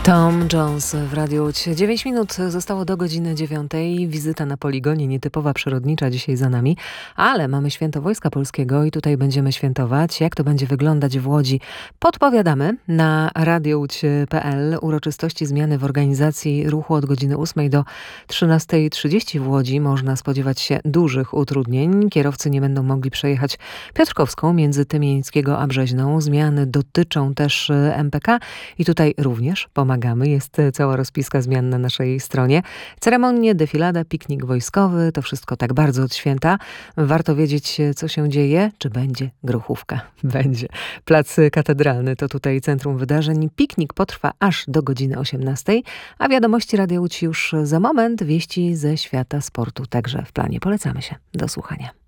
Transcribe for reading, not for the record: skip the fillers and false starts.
Tom Jones w Radiu Łódź. 9 minut zostało do godziny 9. Wizyta na poligonie nietypowa, przyrodnicza dzisiaj za nami, ale mamy Święto Wojska Polskiego i tutaj będziemy świętować. Jak to będzie wyglądać w Łodzi? Podpowiadamy na radiołódź.pl. Uroczystości zmiany w organizacji ruchu od godziny 8 do 13:30 w Łodzi. Można spodziewać się dużych utrudnień. Kierowcy nie będą mogli przejechać Piotrkowską między Tymieńskiego a Brzeźną. Zmiany dotyczą też MPK i tutaj również pomagamy. Jest cała rozpiska zmian na naszej stronie. Ceremonie, defilada, piknik wojskowy, to wszystko tak bardzo od święta. Warto wiedzieć, co się dzieje, czy będzie grochówka. Będzie. Plac Katedralny to tutaj centrum wydarzeń. Piknik potrwa aż do godziny 18, a wiadomości Radia Łódź już za moment. Wieści ze świata sportu także w planie. Polecamy się. Do słuchania.